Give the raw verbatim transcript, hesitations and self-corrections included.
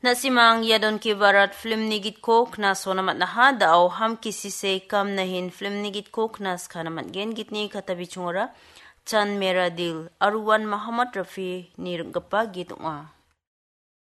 Nasimang yadon ki barat film nigit ko knas wanamat naha dao ham kisi se kam nahin film nigit ko knas kanamat gen gitni katabi chungora Chan Mera Dil Aruwan Muhammad Rafi ni gapa gitu nga.